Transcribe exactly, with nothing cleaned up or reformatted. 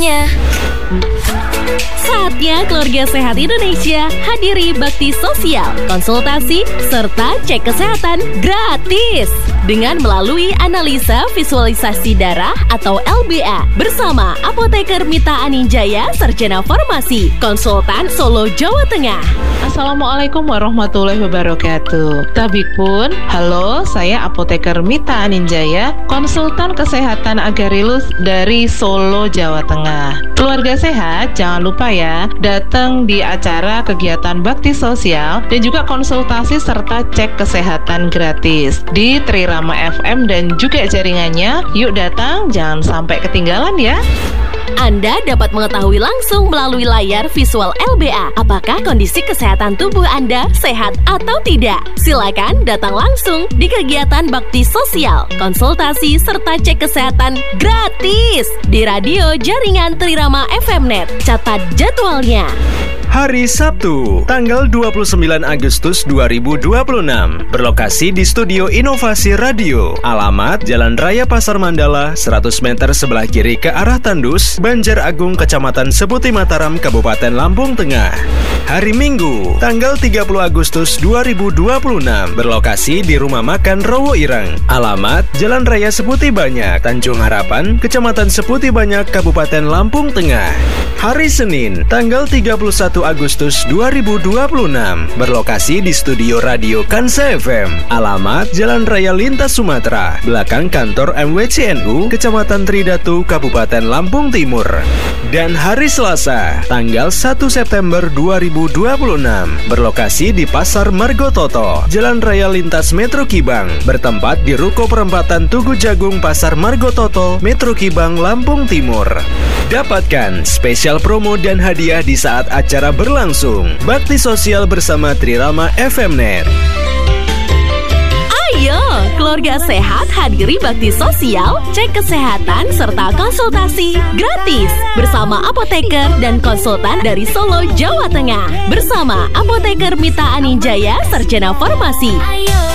Saatnya keluarga sehat Indonesia hadiri bakti sosial, konsultasi, serta cek kesehatan gratis dengan melalui analisa visualisasi darah atau L B A bersama Apoteker Mita Aninjaya, Sarjana Farmasi, konsultan Solo, Jawa Tengah. Assalamualaikum warahmatullahi wabarakatuh. Tabik pun, halo, saya Apoteker Mita Aninjaya, konsultan kesehatan Agarilus dari Solo, Jawa Tengah. Keluarga sehat, jangan lupa ya, datang di acara kegiatan bakti sosial dan juga konsultasi serta cek kesehatan gratis di Trirama F M dan juga jaringannya. Yuk datang, jangan sampai ketinggalan ya. Anda dapat mengetahui langsung melalui layar visual L B A apakah kondisi kesehatan tubuh Anda sehat atau tidak. Silakan datang langsung di kegiatan bakti sosial, konsultasi serta cek kesehatan gratis di radio jaringan Trirama F M Net. Catat jadwalnya. Hari Sabtu, tanggal dua puluh sembilan Agustus dua ribu dua puluh enam, berlokasi di Studio Inovasi Radio. Alamat Jalan Raya Pasar Mandala, seratus meter sebelah kiri ke arah Tandus, Banjar Agung, Kecamatan Seputi Mataram, Kabupaten Lampung Tengah. Hari Minggu, tanggal tiga puluh Agustus dua ribu dua puluh enam, berlokasi di Rumah Makan Rowo Ireng. Alamat Jalan Raya Seputi Banyak, Tanjung Harapan, Kecamatan Seputi Banyak, Kabupaten Lampung Tengah. Hari Senin, tanggal tiga puluh satu Agustus dua ribu dua puluh enam, berlokasi di Studio Radio Kansa F M. Alamat Jalan Raya Lintas Sumatera, belakang kantor M W C N U, Kecamatan Tridatu, Kabupaten Lampung Timur. Dan hari Selasa, tanggal satu September dua ribu dua puluh enam, berlokasi di Pasar Margototo, Jalan Raya Lintas Metro Kibang, bertempat di Ruko Perempatan Tugu Jagung, Pasar Margototo, Metro Kibang, Lampung Timur. Dapatkan spesial promo dan hadiah di saat acara berlangsung. Bakti sosial bersama Trirama F M Net. Ayo, keluarga sehat hadiri bakti sosial, cek kesehatan, serta konsultasi gratis bersama apoteker dan konsultan dari Solo, Jawa Tengah. Bersama Apoteker Mita Aninjaya, Sarjana Farmasi.